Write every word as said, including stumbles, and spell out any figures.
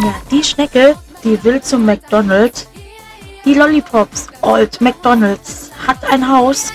Ja, die Schnecke, die will zum McDonald's. Die Lollipops Old McDonald's hat ein Haus.